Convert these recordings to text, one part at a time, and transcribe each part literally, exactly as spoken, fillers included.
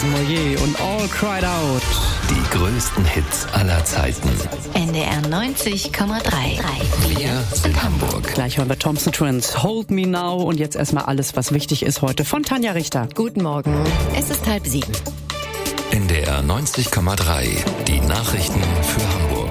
Moyer und All Cried Out. Die größten Hits aller Zeiten. N D R neunzig Komma drei. Wir sind Hamburg. Gleich hören wir Thompson Twins, Hold Me Now. Und jetzt erstmal alles, was wichtig ist heute von Tanja Richter. Guten Morgen, es ist halb sieben. N D R neunzig Komma drei. Die Nachrichten für Hamburg.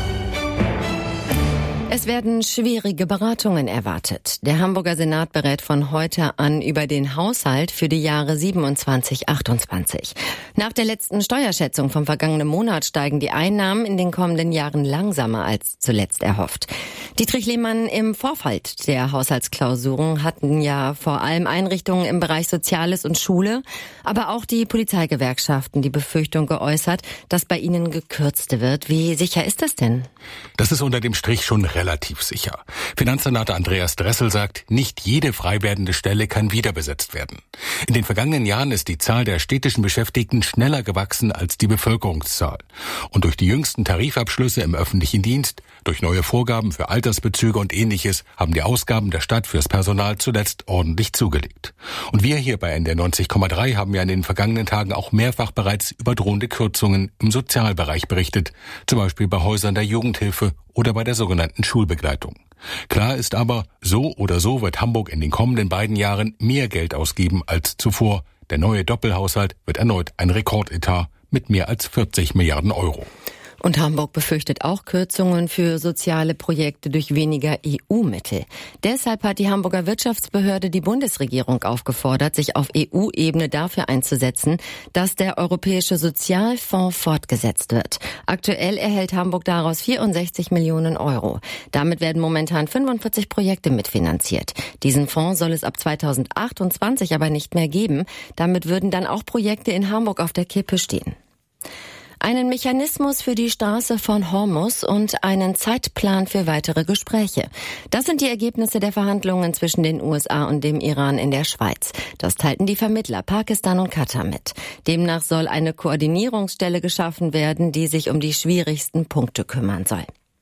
Es werden schwierige Beratungen erwartet. Der Hamburger Senat berät von heute an über den Haushalt für die Jahre siebenundzwanzig achtundzwanzig. Nach der letzten Steuerschätzung vom vergangenen Monat steigen die Einnahmen in den kommenden Jahren langsamer als zuletzt erhofft. Dietrich Lehmann, im Vorfeld der Haushaltsklausuren hatten ja vor allem Einrichtungen im Bereich Soziales und Schule, aber auch die Polizeigewerkschaften die Befürchtung geäußert, dass bei ihnen gekürzt wird. Wie sicher ist das denn? Das ist unter dem Strich schon relativ sicher. Finanzsenator Andreas Dressel sagt, nicht jede frei werdende Stelle kann wiederbesetzt werden. In den vergangenen Jahren ist die Zahl der städtischen Beschäftigten schneller gewachsen als die Bevölkerungszahl. Und durch die jüngsten Tarifabschlüsse im öffentlichen Dienst, durch neue Vorgaben für Altersbezüge und Ähnliches haben die Ausgaben der Stadt fürs Personal zuletzt ordentlich zugelegt. Und wir hier bei N D R neunzig Komma drei haben ja in den vergangenen Tagen auch mehrfach bereits über drohende Kürzungen im Sozialbereich berichtet, zum Beispiel bei Häusern der Jugendhilfe oder bei der sogenannten Schulbegleitung. Klar ist aber, so oder so wird Hamburg in den kommenden beiden Jahren mehr Geld ausgeben als zuvor. Der neue Doppelhaushalt wird erneut ein Rekordetat mit mehr als vierzig Milliarden Euro. Und Hamburg befürchtet auch Kürzungen für soziale Projekte durch weniger E U-Mittel. Deshalb hat die Hamburger Wirtschaftsbehörde die Bundesregierung aufgefordert, sich auf E U-Ebene dafür einzusetzen, dass der Europäische Sozialfonds fortgesetzt wird. Aktuell erhält Hamburg daraus vierundsechzig Millionen Euro. Damit werden momentan fünfundvierzig Projekte mitfinanziert. Diesen Fonds soll es ab zweitausendachtundzwanzig aber nicht mehr geben. Damit würden dann auch Projekte in Hamburg auf der Kippe stehen. Einen Mechanismus für die Straße von Hormuz und einen Zeitplan für weitere Gespräche. Das sind die Ergebnisse der Verhandlungen zwischen den U S A und dem Iran in der Schweiz. Das teilten die Vermittler Pakistan und Katar mit. Demnach soll eine Koordinierungsstelle geschaffen werden, die sich um die schwierigsten Punkte kümmern soll.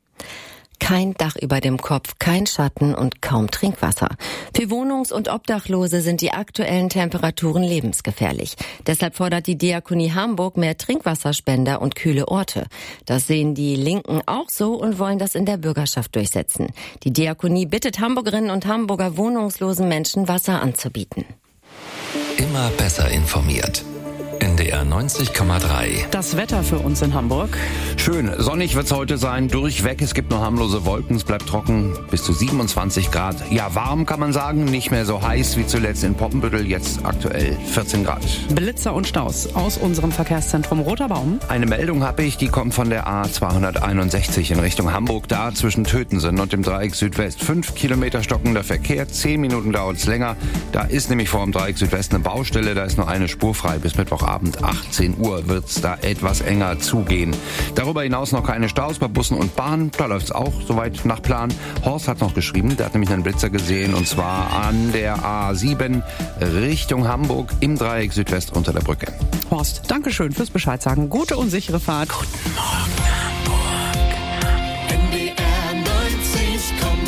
Kein Dach über dem Kopf, kein Schatten und kaum Trinkwasser. Für Wohnungs- und Obdachlose sind die aktuellen Temperaturen lebensgefährlich. Deshalb fordert die Diakonie Hamburg mehr Trinkwasserspender und kühle Orte. Das sehen die Linken auch so und wollen das in der Bürgerschaft durchsetzen. Die Diakonie bittet Hamburgerinnen und Hamburger wohnungslosen Menschen Wasser anzubieten. Immer besser informiert. N D R neunzig Komma drei. Das Wetter für uns in Hamburg. Schön, sonnig wird's heute sein, durchweg. Es gibt nur harmlose Wolken, es bleibt trocken, bis zu siebenundzwanzig Grad. Ja, warm kann man sagen, nicht mehr so heiß wie zuletzt in Poppenbüttel, jetzt aktuell vierzehn Grad. Blitzer und Staus aus unserem Verkehrszentrum Roter Baum. Eine Meldung habe ich, die kommt von der A zweihunderteinundsechzig in Richtung Hamburg, da zwischen Tötensen und dem Dreieck Südwest. Fünf Kilometer stockender Verkehr, zehn Minuten dauert's länger. Da ist nämlich vor dem Dreieck Südwest eine Baustelle, da ist nur eine Spur frei. Bis Mittwochabend achtzehn Uhr wird's da etwas enger zugehen. Darüber hinaus noch keine Staus bei Bussen und Bahnen. Da läuft's auch soweit nach Plan. Horst hat noch geschrieben, der hat nämlich einen Blitzer gesehen und zwar an der A sieben Richtung Hamburg im Dreieck Südwest unter der Brücke. Horst, danke schön fürs Bescheid sagen. Gute und sichere Fahrt. Guten Morgen, Hamburg. N D R neunzig Komma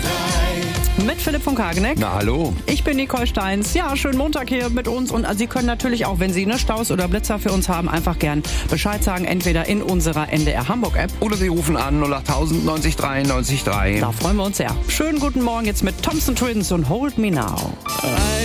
drei. Mit Philipp von Kageneck. Na hallo. Ich bin Nicole Steins. Ja, schönen Montag hier mit uns. Und Sie können natürlich auch, wenn Sie eine Staus oder Blitzer für uns haben, einfach gern Bescheid sagen. Entweder in unserer N D R Hamburg App. Oder Sie rufen an null achttausend neunzig drei neunzig drei. Da freuen wir uns sehr. Schönen guten Morgen jetzt mit Thompson Twins und Hold Me Now.